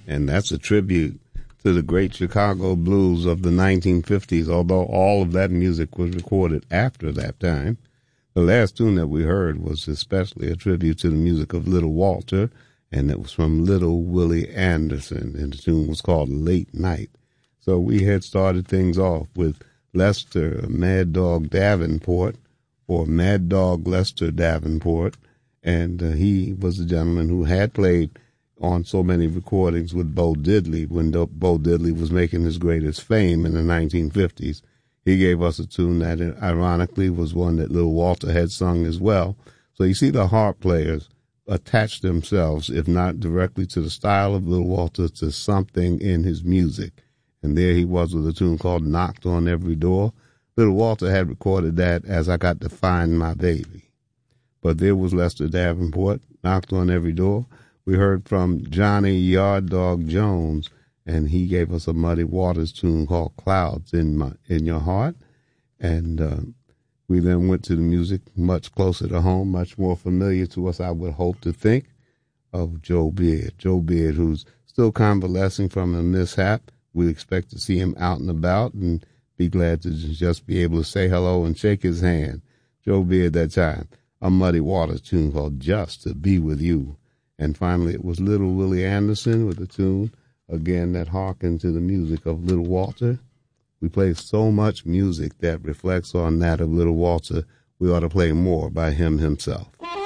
And that's a tribute to the great Chicago blues of the 1950s, although all of that music was recorded after that time. The last tune that we heard was especially a tribute to the music of Little Walter, and it was from Little Willie Anderson, and the tune was called Late Night. So we had started things off with Lester Mad Dog Davenport, or Mad Dog Lester Davenport, and he was a gentleman who had played on so many recordings with Bo Diddley when Bo Diddley was making his greatest fame in the 1950s. He gave us a tune that, ironically, was one that Little Walter had sung as well. So you see the harp players attach themselves, if not directly to the style of Little Walter, to something in his music. And there he was with a tune called Knocked on Every Door. Little Walter had recorded that as I Got to Find My Baby. But there was Lester Davenport, Knocked on Every Door. We heard from Johnny Yard Dog Jones, and he gave us a Muddy Waters tune called Clouds in Your Heart. And we then went to the music much closer to home, much more familiar to us, I would hope to think, of Joe Beard. Joe Beard, who's still convalescing from a mishap. We expect to see him out and about and be glad to just be able to say hello and shake his hand. Joe Beard that time, a Muddy Waters tune called Just to Be With You. And finally, it was Little Willie Anderson with a tune, again, that harkened to the music of Little Walter. We play so much music that reflects on that of Little Walter, we ought to play more by him himself.